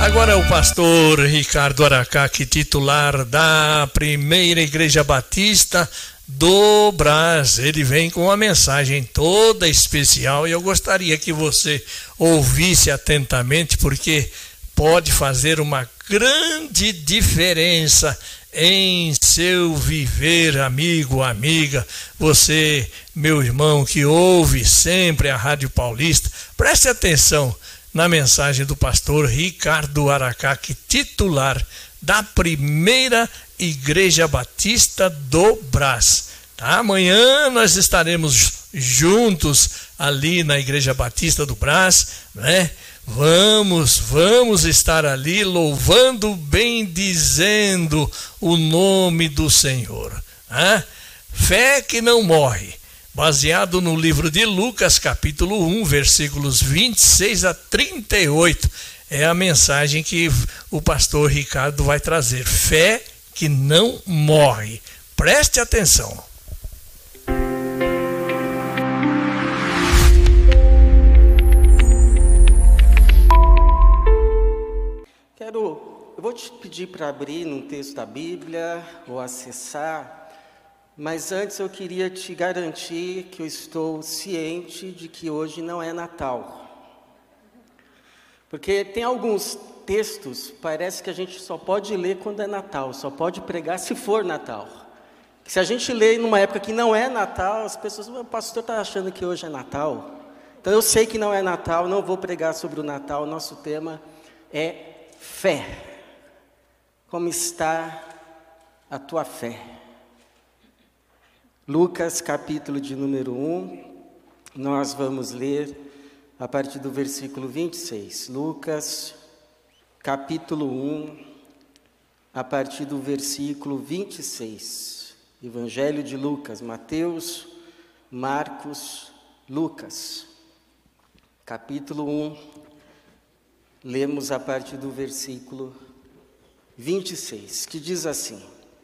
Agora o pastor Ricardo Aracaque, titular da Primeira Igreja Batista do Brás. Ele vem com uma mensagem toda especial e eu gostaria que você ouvisse atentamente, porque pode fazer uma grande diferença em seu viver, amigo, amiga. Você, meu irmão, que ouve sempre a Rádio Paulista, preste atenção na mensagem do pastor Ricardo Aracaque, titular da Primeira Igreja Batista do Brás. Tá? Amanhã nós estaremos juntos ali na Igreja Batista do Brás, né? Vamos estar ali louvando, bendizendo o nome do Senhor. Né? Fé que não morre. Baseado no livro de Lucas, capítulo 1, versículos 26 a 38. É a mensagem que o pastor Ricardo vai trazer. Fé que não morre. Preste atenção. Eu vou te pedir para abrir num texto da Bíblia ou acessar, mas antes eu queria te garantir que eu estou ciente de que hoje não é Natal. Porque tem alguns textos, parece que a gente só pode ler quando é Natal, só pode pregar se for Natal. Se a gente lê numa época que não é Natal, as pessoas, o pastor está achando que hoje é Natal. Então eu sei que não é Natal, não vou pregar sobre o Natal, o nosso tema é fé. Como está a tua fé? Lucas, capítulo de número 1, nós vamos ler a partir do versículo 26. Lucas, capítulo 1, a partir do versículo 26. Evangelho de Lucas, Mateus, Marcos, Lucas. Capítulo 1, lemos a partir do versículo 26, que diz assim: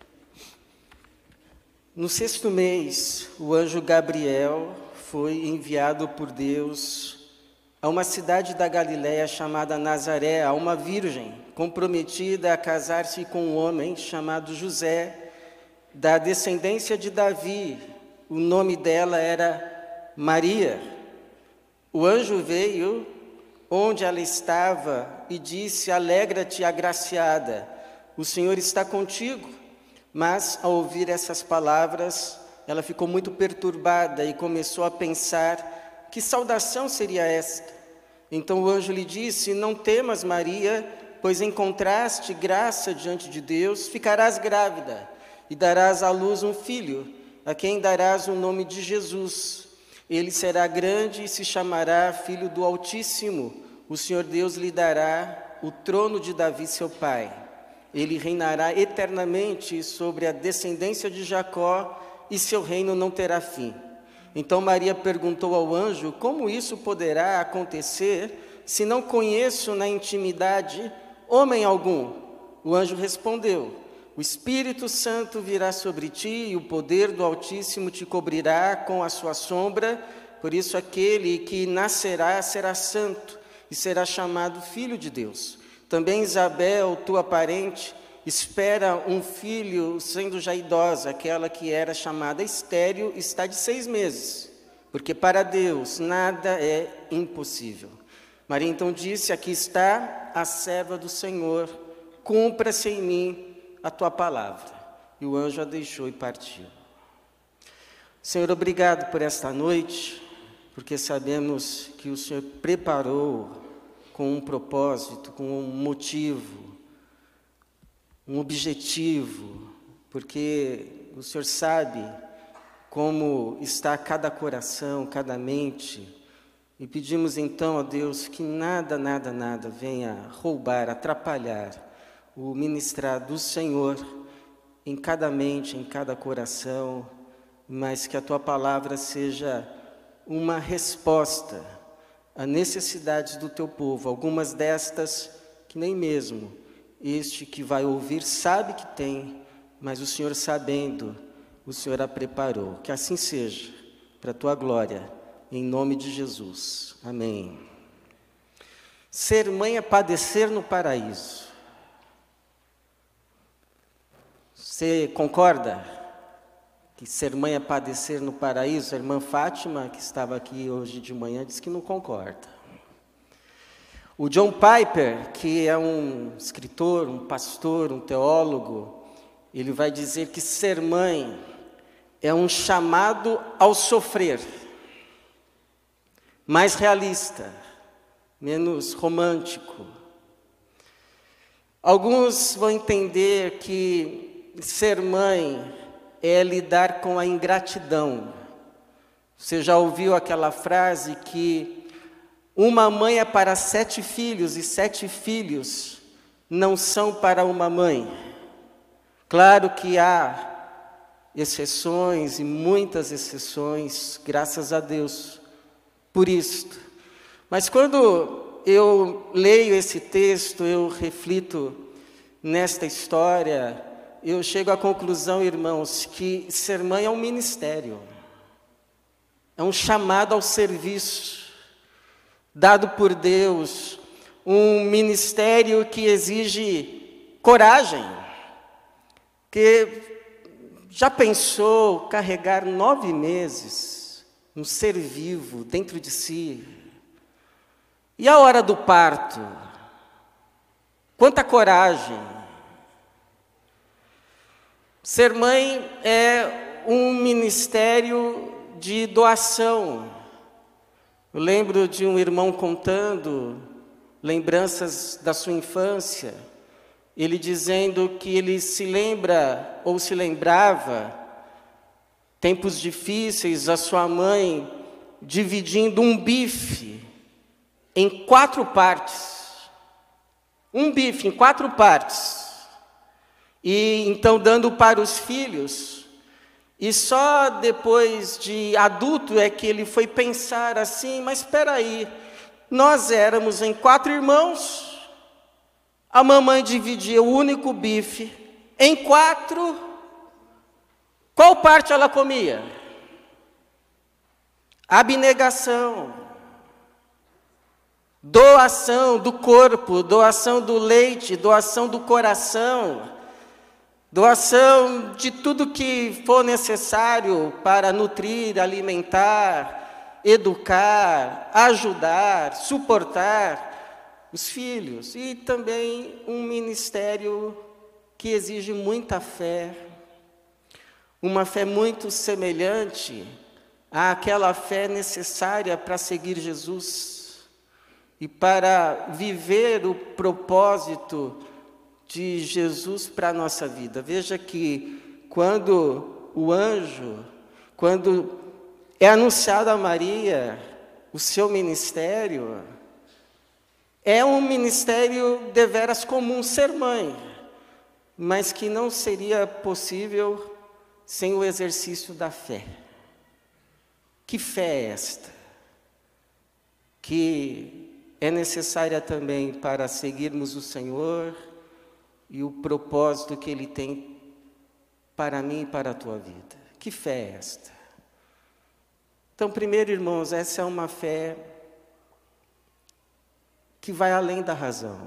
No 6º mês, o anjo Gabriel foi enviado por Deus a uma cidade da Galiléia chamada Nazaré, a uma virgem comprometida a casar-se com um homem chamado José, da descendência de Davi. O nome dela era Maria. O anjo veio onde ela estava e disse: Alegra-te, agraciada, o Senhor está contigo. Mas, ao ouvir essas palavras, ela ficou muito perturbada e começou a pensar: que saudação seria esta? Então o anjo lhe disse: Não temas, Maria, pois encontraste graça diante de Deus. Ficarás grávida e darás à luz um filho, a quem darás o nome de Jesus. Ele será grande e se chamará Filho do Altíssimo. O Senhor Deus lhe dará o trono de Davi, seu pai. Ele reinará eternamente sobre a descendência de Jacó, e seu reino não terá fim. Então Maria perguntou ao anjo: Como isso poderá acontecer, se não conheço na intimidade homem algum? O anjo respondeu: O Espírito Santo virá sobre ti, e o poder do Altíssimo te cobrirá com a sua sombra. Por isso aquele que nascerá será santo, e será chamado Filho de Deus. Também Isabel, tua parente, espera um filho, sendo já idosa. Aquela que era chamada estéril está de 6 meses, porque para Deus nada é impossível. Maria então disse: Aqui está a serva do Senhor, cumpra-se em mim a tua palavra. E o anjo a deixou e partiu. Senhor, obrigado por esta noite, porque sabemos que o Senhor preparou com um propósito, com um motivo, um objetivo, porque o Senhor sabe como está cada coração, cada mente, e pedimos então a Deus que nada venha roubar, atrapalhar o ministrar do Senhor em cada mente, em cada coração, mas que a Tua palavra seja uma resposta a necessidades do teu povo, algumas destas que nem mesmo este que vai ouvir sabe que tem, mas o Senhor sabendo, o Senhor a preparou. Que assim seja, para a tua glória, em nome de Jesus. Amém. Ser mãe é padecer no paraíso. Você concorda que ser mãe é padecer no paraíso? A irmã Fátima, que estava aqui hoje de manhã, disse que não concorda. O John Piper, que é um escritor, um pastor, um teólogo, ele vai dizer que ser mãe é um chamado ao sofrer, mais realista, menos romântico. Alguns vão entender que ser mãe é lidar com a ingratidão. Você já ouviu aquela frase que uma mãe é para 7 filhos e 7 filhos não são para uma mãe? Claro que há exceções e muitas exceções, graças a Deus por isto. Mas quando eu leio esse texto, eu reflito nesta história, eu chego à conclusão, irmãos, que ser mãe é um ministério, é um chamado ao serviço, dado por Deus, um ministério que exige coragem, que já pensou carregar 9 meses um ser vivo dentro de si? E a hora do parto? Quanta coragem! Ser mãe é um ministério de doação. Eu lembro de um irmão contando lembranças da sua infância, ele dizendo que ele se lembra, ou se lembrava, tempos difíceis, a sua mãe dividindo um bife em 4 partes. Um bife em 4 partes. E então dando para os filhos. E só depois de adulto é que ele foi pensar assim, mas espera aí, nós éramos em 4 irmãos, a mamãe dividia o único bife em 4, qual parte ela comia? Abnegação. Doação do corpo, doação do leite, doação do coração, doação de tudo que for necessário para nutrir, alimentar, educar, ajudar, suportar os filhos. E também um ministério que exige muita fé, uma fé muito semelhante àquela fé necessária para seguir Jesus e para viver o propósito de Jesus para a nossa vida. Veja que quando é anunciado a Maria o seu ministério, é um ministério deveras comum, ser mãe, mas que não seria possível sem o exercício da fé. Que fé é esta? Que é necessária também para seguirmos o Senhor e o propósito que Ele tem para mim e para a tua vida. Que fé é esta? Então, primeiro, irmãos, essa é uma fé que vai além da razão.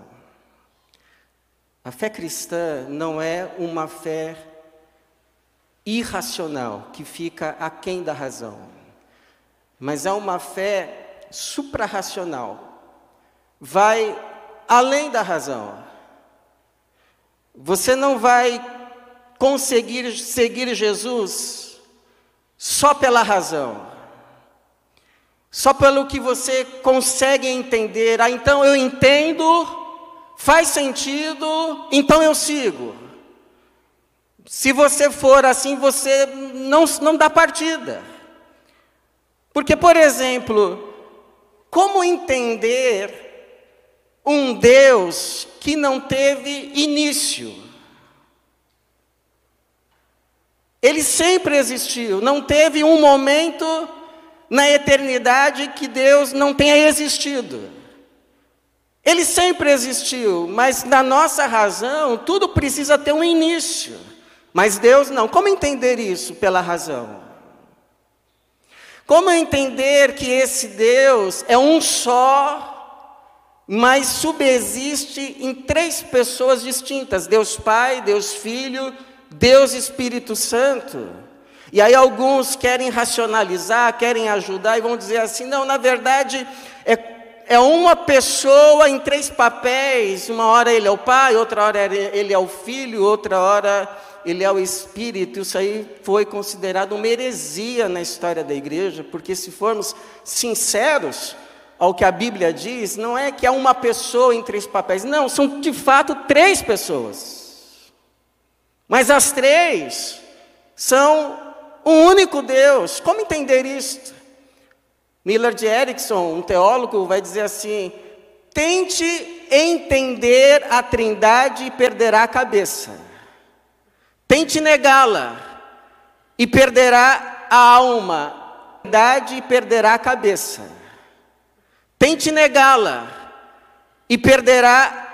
A fé cristã não é uma fé irracional, que fica aquém da razão, mas é uma fé suprarracional. Vai além da razão. Você não vai conseguir seguir Jesus só pela razão, só pelo que você consegue entender. Ah, então eu entendo, faz sentido, então eu sigo. Se você for assim, você não dá partida. Porque, por exemplo, como entender um Deus que não teve início? Ele sempre existiu, não teve um momento na eternidade que Deus não tenha existido. Ele sempre existiu, mas na nossa razão, tudo precisa ter um início. Mas Deus não. Como entender isso pela razão? Como entender que esse Deus é um só, mas subsiste em 3 pessoas distintas: Deus Pai, Deus Filho, Deus Espírito Santo. E aí alguns querem racionalizar, querem ajudar e vão dizer assim: não, na verdade é uma pessoa em 3 papéis. Uma hora ele é o Pai, outra hora ele é o Filho, outra hora ele é o Espírito. Isso aí foi considerado uma heresia na história da igreja, porque se formos sinceros ao que a Bíblia diz, não é que é uma pessoa em 3 papéis, não, são de fato 3 pessoas. Mas as 3 são um único Deus. Como entender isto? Millard Erickson, um teólogo, vai dizer assim: tente entender a Trindade e perderá a cabeça. Tente negá-la e perderá a alma. Trindade e perderá a cabeça. Tente negá-la e perderá